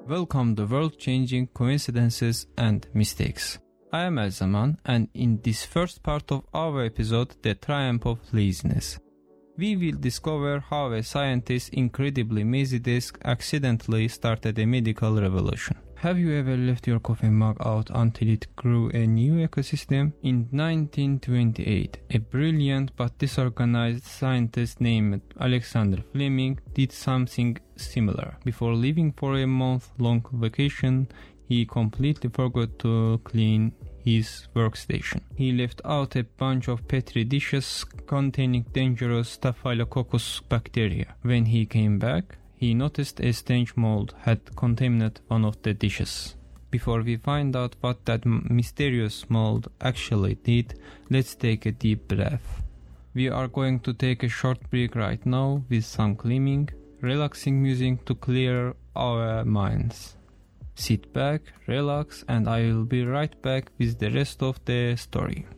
Welcome to World-Changing Coincidences and Mistakes. I am El Zaman, and in this first part of our episode, The Triumph of Laziness, we will discover how a scientist incredibly lazy desk accidentally started a medical revolution. Have you ever left your coffee mug out until it grew a new ecosystem? In 1928, a brilliant but disorganized scientist named Alexander Fleming did something similar. Before leaving for a month-long vacation, he completely forgot to clean his workstation. He left out a bunch of petri dishes containing dangerous Staphylococcus bacteria. When he came back, he noticed a stench mold had contaminated one of the dishes. Before we find out what that mysterious mold actually did, let's take a deep breath. We are going to take a short break right now with some calming, relaxing music to clear our minds. Sit back, relax, and I will be right back with the rest of the story.